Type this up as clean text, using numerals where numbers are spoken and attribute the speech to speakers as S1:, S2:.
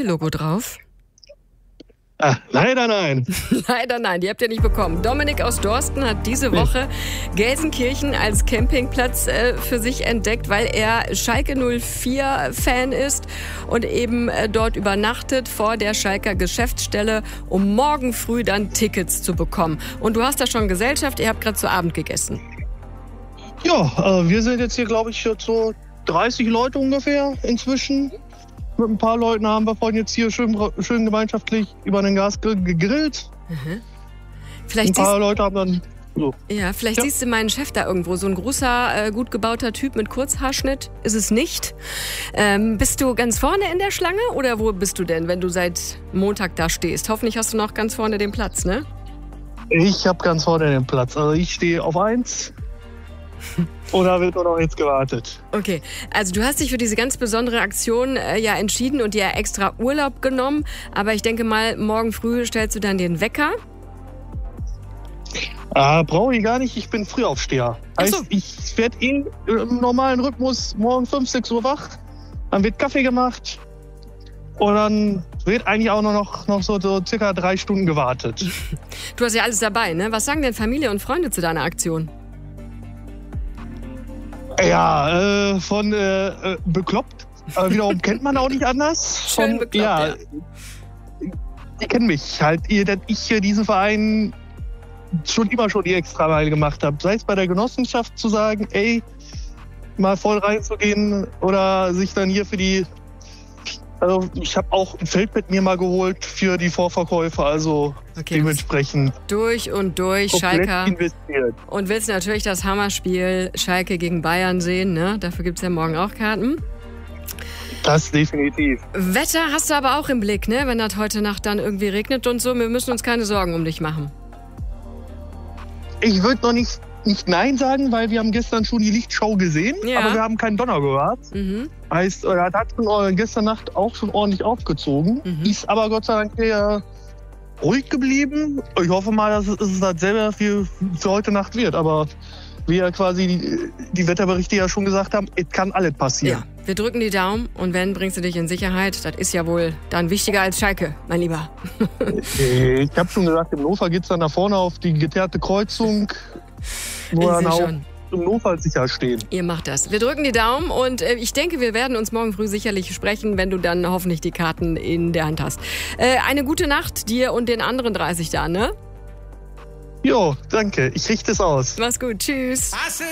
S1: Schalke-Logo drauf?
S2: Leider nein.
S1: Leider nein, die habt ihr nicht bekommen. Dominik aus Dorsten hat diese Woche Gelsenkirchen als Campingplatz für sich entdeckt, weil er Schalke 04-Fan ist und eben dort übernachtet vor der Schalker Geschäftsstelle, um morgen früh dann Tickets zu bekommen. Und du hast da schon Gesellschaft, ihr habt gerade zu Abend gegessen.
S2: Ja, wir sind jetzt hier, glaube ich, so 30 Leute ungefähr inzwischen. Mit ein paar Leuten haben wir vorhin jetzt hier schön gemeinschaftlich über den Gasgrill gegrillt.
S1: Mhm.
S2: Ein paar Leute haben dann... So.
S1: Ja, vielleicht siehst du meinen Chef da irgendwo. So ein großer, gut gebauter Typ mit Kurzhaarschnitt ist es nicht. Bist du ganz vorne in der Schlange oder wo bist du denn, wenn du seit Montag da stehst? Hoffentlich hast du noch ganz vorne den Platz, ne?
S2: Ich habe ganz vorne den Platz. Also ich stehe auf 1. Oder wird nur noch jetzt gewartet?
S1: Okay, also du hast dich für diese ganz besondere Aktion ja entschieden und dir extra Urlaub genommen. Aber ich denke mal, morgen früh stellst du dann den Wecker.
S2: Brauche ich gar nicht, ich bin Frühaufsteher.
S1: Ach so.
S2: Heißt, ich werde im normalen Rhythmus morgen 5, 6 Uhr wach. Dann wird Kaffee gemacht. Und dann wird eigentlich auch nur noch so circa 3 Stunden gewartet.
S1: Du hast ja alles dabei, ne? Was sagen denn Familie und Freunde zu deiner Aktion?
S2: Ja, von bekloppt. Aber wiederum kennt man auch nicht anders.
S1: Schön bekloppt, ja.
S2: Die kennen mich halt, dass ich diesen Verein schon die Extrameile gemacht habe. Sei es bei der Genossenschaft zu sagen, ey, mal voll reinzugehen oder sich dann hier für die... Also ich habe auch ein Feldbett mir mal geholt für die Vorverkäufe, also okay, dementsprechend
S1: durch und durch Schalke investiert. Und willst natürlich das Hammerspiel Schalke gegen Bayern sehen, ne? Dafür gibt's ja morgen auch Karten.
S2: Das definitiv.
S1: Wetter hast du aber auch im Blick, ne? Wenn das heute Nacht dann irgendwie regnet und so, wir müssen uns keine Sorgen um dich machen.
S2: Ich würde noch nicht Nein sagen, weil wir haben gestern schon die Lichtschau gesehen, aber wir haben keinen Donner gehört. Mhm. Heißt, das hat schon gestern Nacht auch schon ordentlich aufgezogen. Ist aber Gott sei Dank eher ruhig geblieben. Ich hoffe mal, dass es dasselbe für heute Nacht wird. Aber wie ja quasi die Wetterberichte ja schon gesagt haben, es kann alles passieren.
S1: Ja, wir drücken die Daumen und wenn, bringst du dich in Sicherheit. Das ist ja wohl dann wichtiger als Schalke, mein Lieber.
S2: Ich habe schon gesagt, im Notfall geht es dann nach vorne auf die geteerte Kreuzung. Wo dann auch im Notfall sicher stehen.
S1: Ihr macht das. Wir drücken die Daumen und ich denke, wir werden uns morgen früh sicherlich sprechen, wenn du dann hoffentlich die Karten in der Hand hast. Eine gute Nacht dir und den anderen 30 da, ne?
S2: Jo, danke. Ich richte es aus.
S1: Mach's gut. Tschüss.